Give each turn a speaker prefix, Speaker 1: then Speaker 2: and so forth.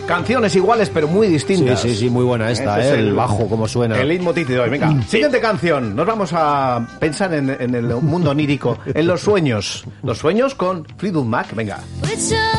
Speaker 1: Canciones iguales pero muy distintas.
Speaker 2: Sí, muy buena esta,
Speaker 1: Ese es
Speaker 2: el bajo, como suena.
Speaker 1: El leitmotiv de hoy. Venga, siguiente canción. Nos vamos a pensar en el mundo onírico, en los sueños. Los sueños con Fleetwood Mac. Venga.